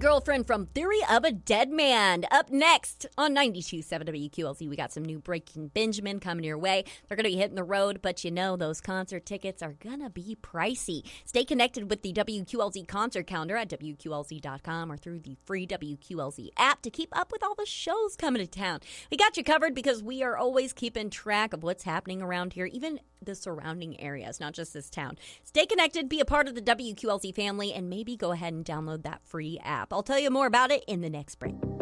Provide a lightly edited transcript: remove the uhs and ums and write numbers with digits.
Girlfriend from Theory of a Dead Man. Up next on 92.7 WQLZ, we got some new Breaking Benjamin coming your way. They're going to be hitting the road, but you know those concert tickets are going to be pricey. Stay connected with the WQLZ concert calendar at WQLZ.com or through the free WQLZ app to keep up with all the shows coming to town. We got you covered because we are always keeping track of what's happening around here, even the surrounding areas, not just this town. Stay connected, be a part of the WQLZ family, and maybe go ahead and download that free app. I'll tell you more about it in the next break.